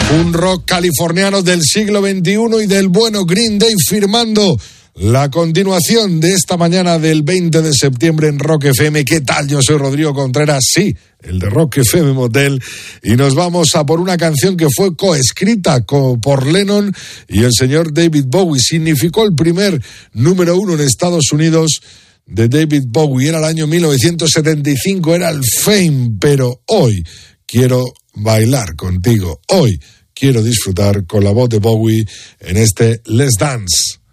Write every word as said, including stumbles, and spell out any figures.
Un rock californiano del siglo veintiuno y del bueno Green Day firmando la continuación de esta mañana del veinte de septiembre en Rock F M. ¿Qué tal? Yo soy Rodrigo Contreras, sí, el de Rock F M Motel, y nos vamos a por una canción que fue coescrita co- por Lennon y el señor David Bowie. Significó el primer número uno en Estados Unidos de David Bowie. Era el año mil novecientos setenta y cinco, era el Fame, pero hoy quiero bailar contigo. Hoy quiero disfrutar con la voz de Bowie en este Let's Dance.